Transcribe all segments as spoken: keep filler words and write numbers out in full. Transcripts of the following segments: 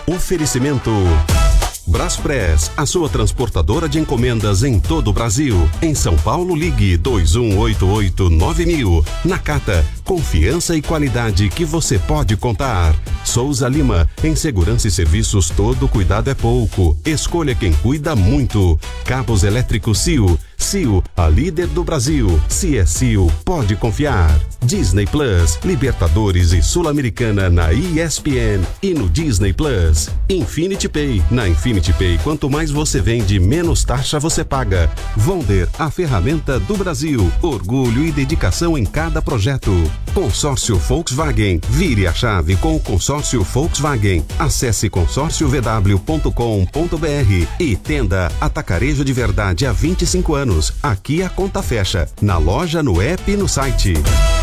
Oferecimento Braspress, a sua transportadora de encomendas em todo o Brasil. Em São Paulo, ligue dois um oito oito nove mil. Nakata, confiança e qualidade que você pode contar. Souza Lima, em segurança e serviços todo cuidado é pouco. Escolha quem cuida muito. Cabos elétricos C I O. C I O, a líder do Brasil. Se é C I O, pode confiar. Disney Plus, Libertadores e Sul-Americana na E S P N e no Disney Plus. Infinity Pay, na Infinity Pay, quanto mais você vende, menos taxa você paga. Vonder, a ferramenta do Brasil. Orgulho e dedicação em cada projeto. Consórcio Volkswagen, vire a chave com o consórcio Volkswagen. Acesse consórcio v w ponto com ponto b r e Tenda Atacarejo de Verdade há vinte e cinco anos. Aqui a conta fecha, na loja, no app e no site.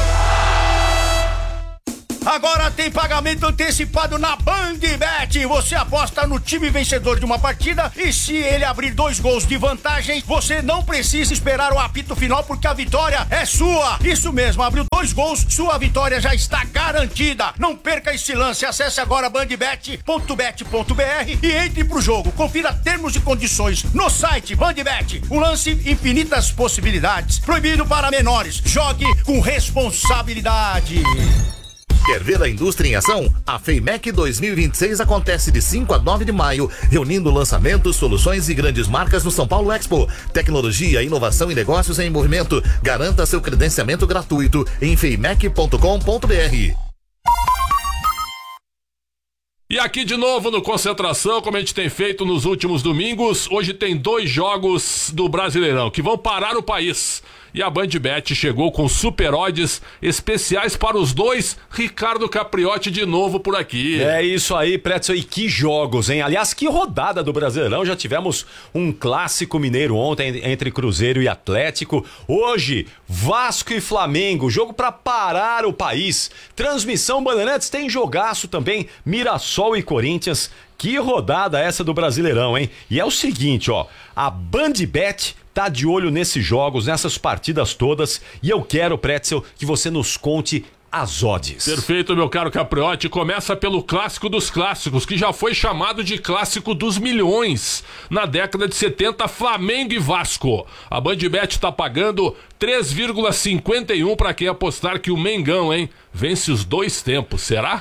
Agora tem pagamento antecipado na BandBet. Você aposta no time vencedor de uma partida e se ele abrir dois gols de vantagem, você não precisa esperar o apito final porque a vitória é sua. Isso mesmo, abriu dois gols, sua vitória já está garantida. Não perca esse lance, acesse agora bandbet ponto bet ponto b r e entre pro jogo. Confira termos e condições no site BandBet. Um lance, infinitas possibilidades. Proibido para menores. Jogue com responsabilidade. Quer ver a indústria em ação? A FEIMEC dois mil e vinte e seis acontece de cinco a nove de maio, reunindo lançamentos, soluções e grandes marcas no São Paulo Expo. Tecnologia, inovação e negócios em movimento. Garanta seu credenciamento gratuito em feimec ponto com ponto b r. E aqui de novo no Concentração, como a gente tem feito nos últimos domingos, hoje tem dois jogos do Brasileirão que vão parar o país. E a BandBet chegou com super odds especiais para os dois. Ricardo Capriotti de novo por aqui. É isso aí, Pretzel. E que jogos, hein? Aliás, que rodada do Brasileirão. Já tivemos um clássico mineiro ontem entre Cruzeiro e Atlético. Hoje, Vasco e Flamengo. Jogo para parar o país. Transmissão Bandeirantes, tem jogaço também. Mirassol e Corinthians. Que rodada essa do Brasileirão, hein? E é o seguinte, ó. A BandBet tá de olho nesses jogos, nessas partidas todas, e eu quero, Pretzel, que você nos conte as odds. Perfeito, meu caro Capriotti. Começa pelo clássico dos clássicos, que já foi chamado de clássico dos milhões. Na década de setenta, Flamengo e Vasco. A BandBet tá pagando três vírgula cinquenta e um para quem apostar que o Mengão, hein, vence os dois tempos. Será?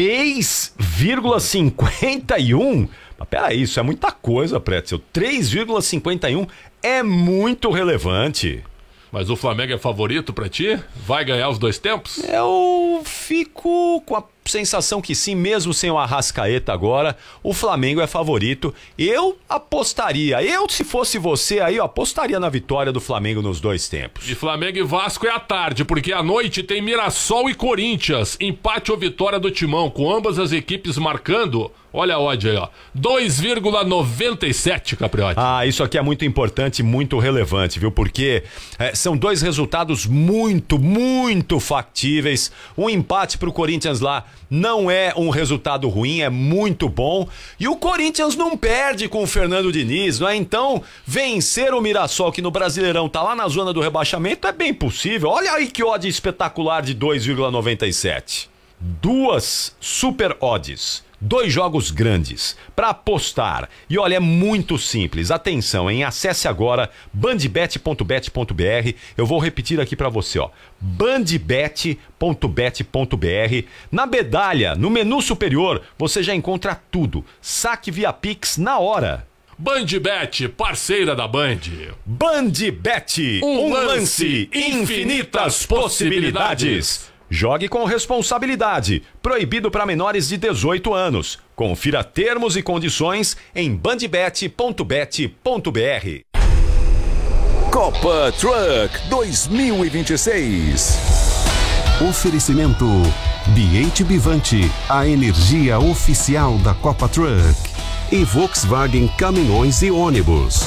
três vírgula cinquenta e um? Mas peraí, isso é muita coisa, Pretzel. três vírgula cinquenta e um é muito relevante. Mas o Flamengo é favorito pra ti? Vai ganhar os dois tempos? Eu fico com a sensação que sim, mesmo sem o Arrascaeta agora, o Flamengo é favorito. Eu apostaria, eu se fosse você aí, eu apostaria na vitória do Flamengo nos dois tempos. E Flamengo e Vasco é à tarde, porque à noite tem Mirassol e Corinthians. Empate ou vitória do Timão, com ambas as equipes marcando. Olha a odd aí, ó. dois vírgula noventa e sete, Capriotti. Ah, isso aqui é muito importante e muito relevante, viu? Porque é, são dois resultados muito, muito factíveis. Um empate pro Corinthians lá não é um resultado ruim, é muito bom. E o Corinthians não perde com o Fernando Diniz, não é? Então, vencer o Mirassol, que no Brasileirão tá lá na zona do rebaixamento, é bem possível. Olha aí que odd espetacular de dois vírgula noventa e sete. Duas super odds. Dois jogos grandes para apostar. E olha, é muito simples. Atenção, hein? Acesse agora bandbet ponto bet ponto b r. Eu vou repetir aqui para você, ó. bandbet ponto bet ponto b r. Na medalha, no menu superior, você já encontra tudo. Saque via Pix na hora. BandBet, parceira da Band. BandBet, um, um lance, infinitas possibilidades. Jogue com responsabilidade. Proibido para menores de dezoito anos. Confira termos e condições em bandbet ponto bet ponto b r. Copa Truck dois mil e vinte e seis. Oferecimento B H Bivante, a energia oficial da Copa Truck. E Volkswagen Caminhões e Ônibus.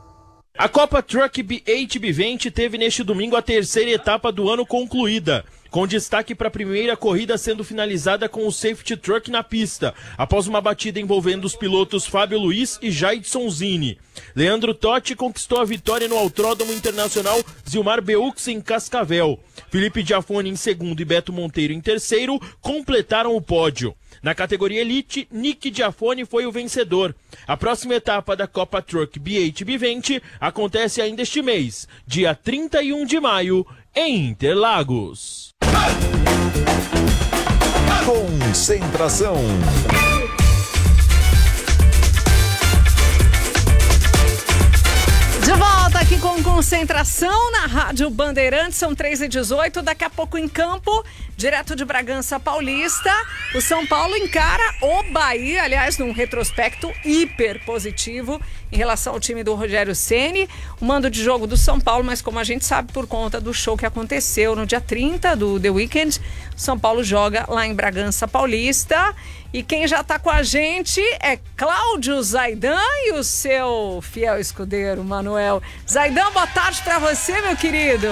A Copa Truck B H Bivante teve neste domingo a terceira etapa do ano concluída, com destaque para a primeira corrida sendo finalizada com o safety truck na pista, após uma batida envolvendo os pilotos Fábio Luiz e Jaidson Zini. Leandro Totti conquistou a vitória no Autódromo Internacional Zilmar Beux em Cascavel. Felipe Giafone em segundo e Beto Monteiro em terceiro completaram o pódio. Na categoria Elite, Nick Giafone foi o vencedor. A próxima etapa da Copa Truck B H B vinte acontece ainda este mês, dia trinta e um de maio, em Interlagos. Concentração. De volta aqui com Concentração na Rádio Bandeirantes, são três e dezoito, daqui a pouco em campo, direto de Bragança Paulista, o São Paulo encara o Bahia, aliás, num retrospecto hiper positivo em relação ao time do Rogério Ceni, o mando de jogo do São Paulo, mas como a gente sabe por conta do show que aconteceu no dia trinta do The Weeknd, o São Paulo joga lá em Bragança Paulista. E quem já está com a gente é Cláudio Zaidan e o seu fiel escudeiro, Manuel. Zaidan, boa tarde para você, meu querido.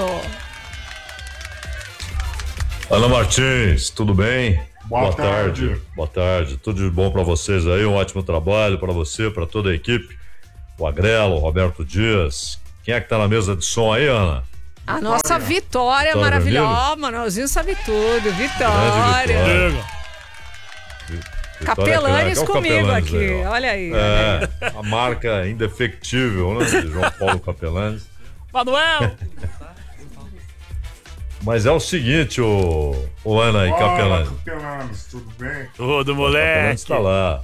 Ana Martins, tudo bem? Boa, boa tarde. tarde. Boa tarde. Tudo de bom para vocês aí, um ótimo trabalho para você, para toda a equipe. O Agrelo, o Roberto Dias. Quem é que tá na mesa de som aí, Ana? A nossa Vitória, Vitória maravilhosa. Manuelzinho sabe tudo. Vitória. Vitória. Capelanes é comigo Capelanes aqui, aí, olha aí. É, olha aí. A marca indefectível, né, de João Paulo Capelanes. Manuel! Mas é o seguinte, ô, ô Ana e Capelanes. Capelanes, tudo bem? Tudo, moleque. O Capelanes tá lá.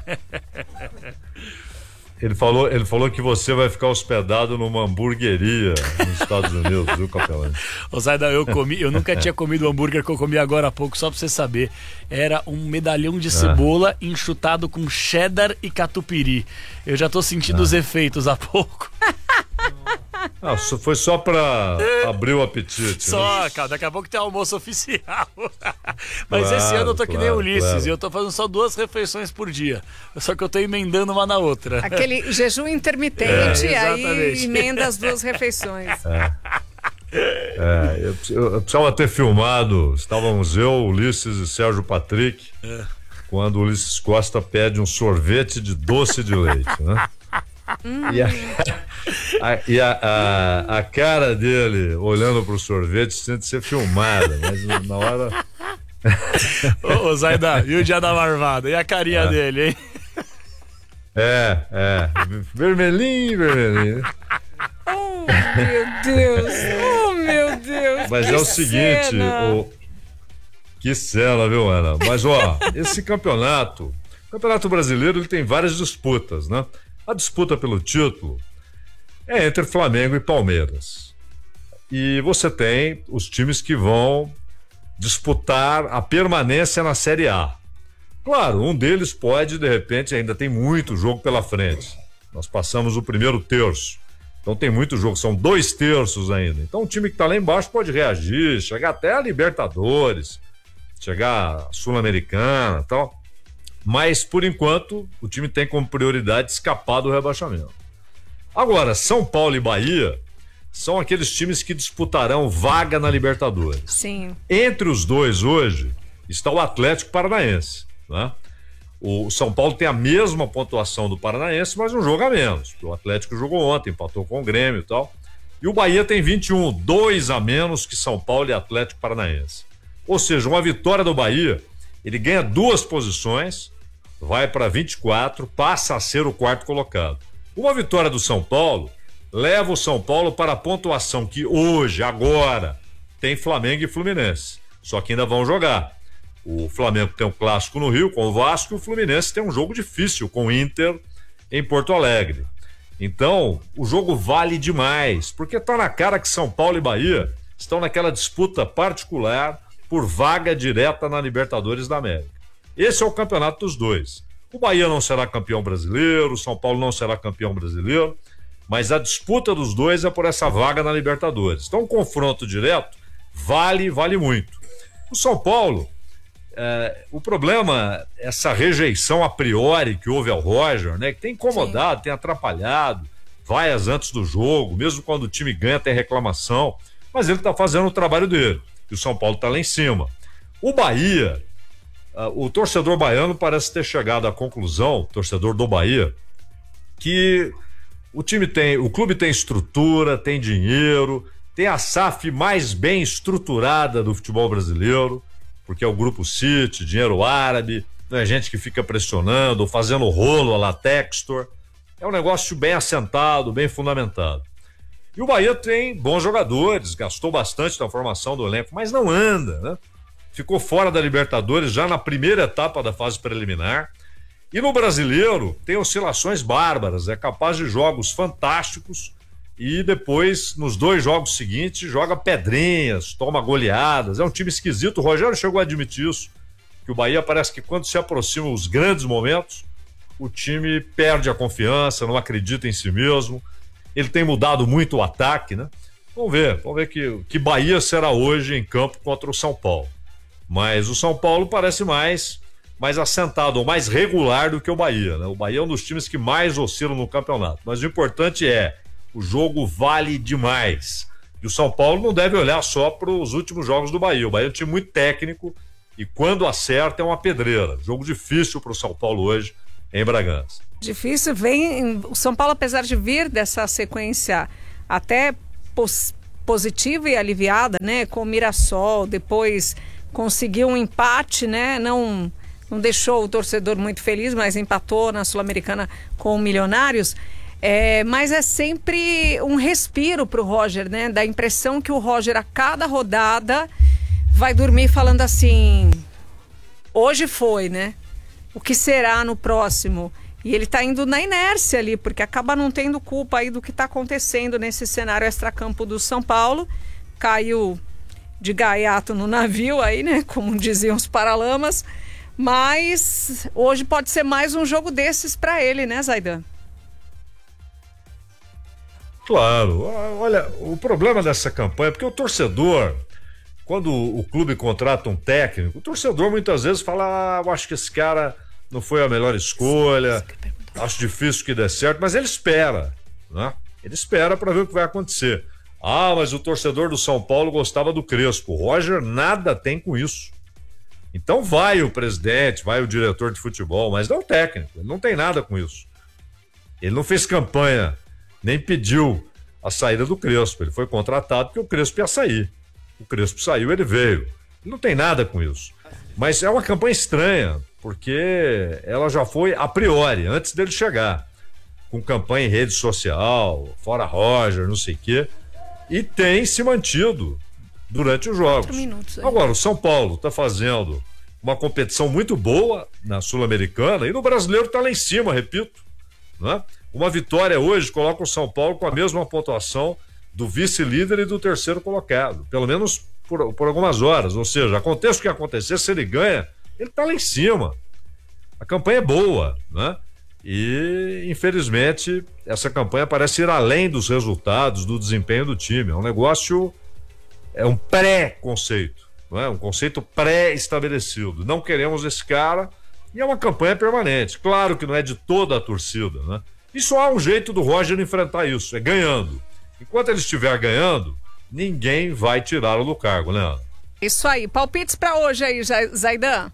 Ele falou, ele falou que você vai ficar hospedado numa hamburgueria nos Estados Unidos, viu, Capelão? Ô, Zaidan, eu comi, eu nunca tinha comido o hambúrguer que eu comi agora há pouco, só pra você saber. Era um medalhão de cebola ah. enxutado com cheddar e catupiry. Eu já tô sentindo ah. os efeitos há pouco. Ah, foi só pra abrir o apetite. Só, né? cara, daqui a pouco tem almoço oficial. Mas claro, esse ano eu tô claro, que nem Ulisses claro. e eu tô fazendo só duas refeições por dia. Só que eu tô emendando uma na outra. Aquele jejum intermitente, é, aí emenda as duas refeições. É. É, eu, eu precisava ter filmado, estávamos eu, Ulisses e Sérgio Patrick, é. quando o Ulisses Costa pede um sorvete de doce de leite, né? Hum. E, a, a, e a, a, a cara dele olhando pro sorvete tinha de ser filmada, mas na hora. Ô, Zaidan, e o dia da marvada? E a carinha é. dele, hein? É, é. Vermelhinho, vermelhinho. Oh, meu Deus! Oh, meu Deus! Mas é o seguinte, o... que cena, viu, Ana? Mas, ó, esse campeonato, o Campeonato Brasileiro, ele tem várias disputas, né? A disputa pelo título é entre Flamengo e Palmeiras. E você tem os times que vão disputar a permanência na Série A. Claro, um deles pode, de repente, ainda tem muito jogo pela frente. Nós passamos o primeiro terço. Então tem muito jogo, são dois terços ainda. Então o time que está lá embaixo pode reagir, chegar até a Libertadores, chegar a Sul-Americana e tal. Mas, por enquanto, o time tem como prioridade escapar do rebaixamento. Agora, São Paulo e Bahia são aqueles times que disputarão vaga na Libertadores. Sim. Entre os dois hoje está o Atlético Paranaense, né? O São Paulo tem a mesma pontuação do Paranaense, mas um jogo a menos. O Atlético jogou ontem, empatou com o Grêmio e tal. E o Bahia tem vinte e um, dois a menos que São Paulo e Atlético Paranaense. Ou seja, uma vitória do Bahia, ele ganha duas posições, vai para vinte e quatro, passa a ser o quarto colocado. Uma vitória do São Paulo leva o São Paulo para a pontuação que hoje, agora, tem Flamengo e Fluminense. Só que ainda vão jogar. O Flamengo tem um clássico no Rio com o Vasco e o Fluminense tem um jogo difícil com o Inter em Porto Alegre. Então, o jogo vale demais, porque tá na cara que São Paulo e Bahia estão naquela disputa particular por vaga direta na Libertadores da América. Esse é o campeonato dos dois. O Bahia não será campeão brasileiro, o São Paulo não será campeão brasileiro, mas a disputa dos dois é por essa vaga na Libertadores. Então, um confronto direto vale, vale muito. O São Paulo, é, o problema, essa rejeição a priori que houve ao Roger, né, que tem incomodado, Sim. tem atrapalhado, vaias antes do jogo, mesmo quando o time ganha tem reclamação, mas ele está fazendo o trabalho dele. E o São Paulo está lá em cima. O Bahia, uh, o torcedor baiano parece ter chegado à conclusão, torcedor do Bahia, que o time tem, o clube tem estrutura, tem dinheiro, tem a S A F mais bem estruturada do futebol brasileiro, porque é o Grupo City, dinheiro árabe, não é gente que fica pressionando, fazendo rolo a la Textor. É um negócio bem assentado, bem fundamentado. E o Bahia tem bons jogadores, gastou bastante na formação do elenco, mas não anda, né? Ficou fora da Libertadores já na primeira etapa da fase preliminar. E no Brasileiro tem oscilações bárbaras, é capaz de jogos fantásticos e depois, nos dois jogos seguintes, joga pedrinhas, toma goleadas. É um time esquisito, o Rogério chegou a admitir isso, que o Bahia parece que quando se aproximam os grandes momentos, o time perde a confiança, não acredita em si mesmo. Ele tem mudado muito o ataque, né? Vamos ver, vamos ver que, que Bahia será hoje em campo contra o São Paulo. Mas o São Paulo parece mais... mais assentado, ou mais regular do que o Bahia, né? O Bahia é um dos times que mais oscilam no campeonato, mas o importante é, o jogo vale demais, e o São Paulo não deve olhar só para os últimos jogos do Bahia. O Bahia é um time muito técnico, e quando acerta é uma pedreira. Jogo difícil para o São Paulo hoje em Bragança. Difícil, vem o São Paulo, apesar de vir dessa sequência até pos, positiva e aliviada, né, com o Mirassol, depois conseguiu um empate, né, não... não deixou o torcedor muito feliz, mas empatou na Sul-Americana com o Milionários. É, mas é sempre um respiro pro Roger, né? Dá a impressão que o Roger, a cada rodada, vai dormir falando assim: hoje foi, né? O que será no próximo? E ele tá indo na inércia ali, porque acaba não tendo culpa aí do que tá acontecendo nesse cenário extracampo do São Paulo. Caiu de gaiato no navio aí, né? Como diziam os Paralamas. Mas hoje pode ser mais um jogo desses para ele, né, Zaidan? Claro. Olha, o problema dessa campanha é porque o torcedor, quando o clube contrata um técnico, o torcedor muitas vezes fala: ah, eu acho que esse cara não foi a melhor escolha, acho difícil que dê certo, mas ele espera, né? Ele espera para ver o que vai acontecer. Ah, mas o torcedor do São Paulo gostava do Crespo. O Roger nada tem com isso. Então vai o presidente, vai o diretor de futebol, mas não o técnico, ele não tem nada com isso. Ele não fez campanha, nem pediu a saída do Crespo, ele foi contratado porque o Crespo ia sair. O Crespo saiu, ele veio. Ele não tem nada com isso. Mas é uma campanha estranha, porque ela já foi a priori, antes dele chegar, com campanha em rede social, fora Roger, não sei o quê, e tem se mantido durante os jogos. Agora, o São Paulo está fazendo uma competição muito boa na Sul-Americana e no Brasileiro está lá em cima, repito, né? Uma vitória hoje coloca o São Paulo com a mesma pontuação do vice-líder e do terceiro colocado, pelo menos por, por algumas horas. Ou seja, aconteça o que acontecer, se ele ganha, ele está lá em cima. A campanha é boa, né? E infelizmente essa campanha parece ir além dos resultados, do desempenho do time. É um negócio... é um pré-conceito, não é? Um conceito pré-estabelecido. Não queremos esse cara, e é uma campanha permanente. Claro que não é de toda a torcida, né? E só há um jeito do Roger enfrentar isso, é ganhando. Enquanto ele estiver ganhando, ninguém vai tirá-lo do cargo, né? Isso aí. Palpites pra hoje aí, Zaidan?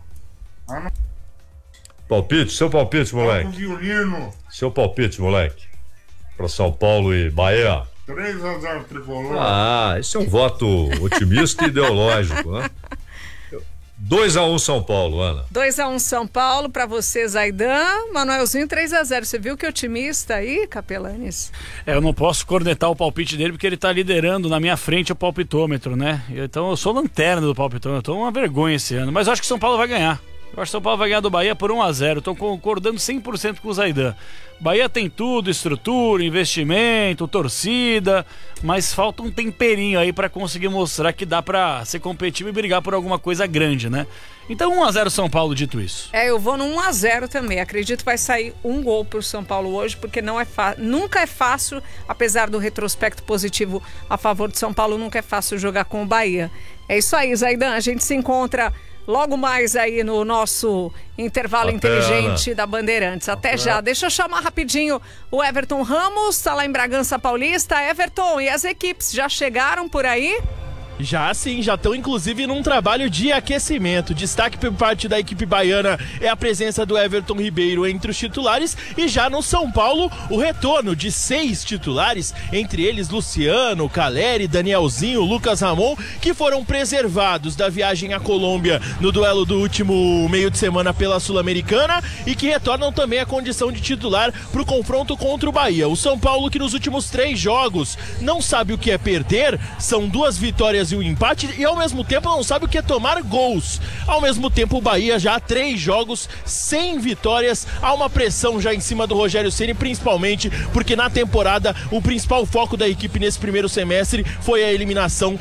Palpite? Seu palpite, moleque. Violino. Seu palpite, moleque. Pra São Paulo e Bahia. três a zero tricolor. Ah, esse é um voto otimista e ideológico, né? dois a um São Paulo, Ana. dois a um São Paulo pra você, Zaidan. Manuelzinho, três a zero. Você viu que otimista aí, Capelanes? É, eu não posso cornetar o palpite dele porque ele tá liderando na minha frente o palpitômetro, né? Então eu sou lanterna do palpitômetro. Eu tô uma vergonha esse ano. Mas eu acho que São Paulo vai ganhar. Eu acho que São Paulo vai ganhar do Bahia por um a zero. Estou concordando cem por cento com o Zaidan. Bahia tem tudo, estrutura, investimento, torcida, mas falta um temperinho aí para conseguir mostrar que dá para ser competitivo e brigar por alguma coisa grande, né? Então um a zero São Paulo, dito isso. É, eu vou no um a zero também. Acredito que vai sair um gol pro São Paulo hoje, porque não é nunca é fácil, apesar do retrospecto positivo a favor de São Paulo, nunca é fácil jogar com o Bahia. É isso aí, Zaidan. A gente se encontra logo mais aí no nosso intervalo Até, inteligente Ana. da Bandeirantes. Até, Até já. Deixa eu chamar rapidinho o Everton Ramos, tá lá em Bragança Paulista. Everton, e as equipes já chegaram por aí? Já sim, já estão inclusive num trabalho de aquecimento. Destaque por parte da equipe baiana é a presença do Everton Ribeiro entre os titulares, e já no São Paulo o retorno de seis titulares, entre eles Luciano, Caleri, Danielzinho, Lucas Ramon, que foram preservados da viagem à Colômbia no duelo do último meio de semana pela Sul-Americana e que retornam também à condição de titular para o confronto contra o Bahia. O São Paulo, que nos últimos três jogos não sabe o que é perder, são duas vitórias e um empate, e ao mesmo tempo não sabe o que é tomar gols. Ao mesmo tempo o Bahia já há três jogos sem vitórias, há uma pressão já em cima do Rogério Ceni, principalmente porque na temporada o principal foco da equipe nesse primeiro semestre foi a eliminação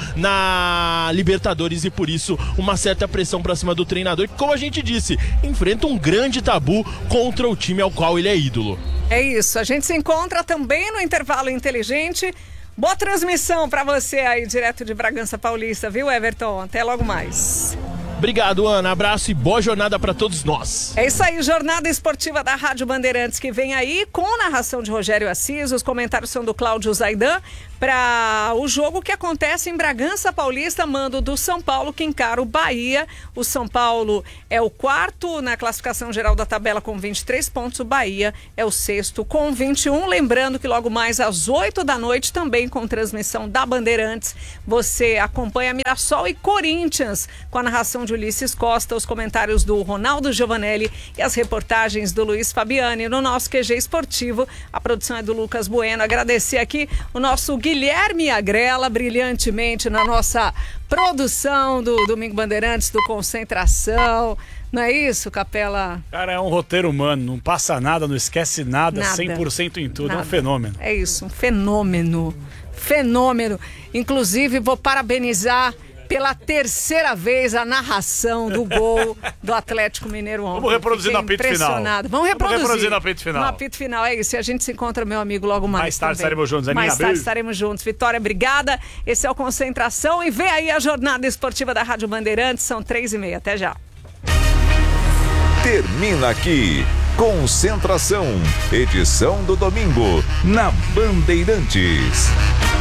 na Libertadores, e por isso uma certa pressão pra cima do treinador, que, como a gente disse, enfrenta um grande tabu contra o time ao qual ele é ídolo. É isso, a gente se encontra também no Intervalo Inteligente. Boa transmissão pra você aí, direto de Bragança Paulista, viu, Everton? Até logo mais. Obrigado, Ana. Abraço e boa jornada para todos nós. É isso aí, jornada esportiva da Rádio Bandeirantes que vem aí com narração de Rogério Assis. Os comentários são do Cláudio Zaidan para o jogo que acontece em Bragança Paulista, mando do São Paulo, que encara o Bahia. O São Paulo é o quarto na classificação geral da tabela com vinte e três pontos. O Bahia é o sexto com vinte e um. Lembrando que logo mais às oito da noite, também com transmissão da Bandeirantes, você acompanha Mirassol e Corinthians com a narração de Ulisses Costa, os comentários do Ronaldo Giovanelli e as reportagens do Luiz Fabiani no nosso Q G Esportivo. A produção é do Lucas Bueno. Agradecer aqui o nosso Guilherme Agrela, brilhantemente na nossa produção do Domingo Bandeirantes, do Concentração. Não é isso, Capela? Cara, é um roteiro humano, não passa nada, não esquece nada, nada. cem por cento em tudo, nada. É um fenômeno. É isso, um fenômeno. Fenômeno. Inclusive, vou parabenizar pela terceira vez a narração do gol do Atlético Mineiro ontem. Vamos reproduzir no apito final. Vamos reproduzir. Vamos reproduzir no apito final. No apito final, é isso. E a gente se encontra, meu amigo, logo mais. Mais tarde também. estaremos juntos. Mais Aninha, tarde beijo. estaremos juntos. Vitória, obrigada. Esse é o Concentração. E vem aí a jornada esportiva da Rádio Bandeirantes. São três e meia. Até já. Termina aqui Concentração, edição do domingo, na Bandeirantes.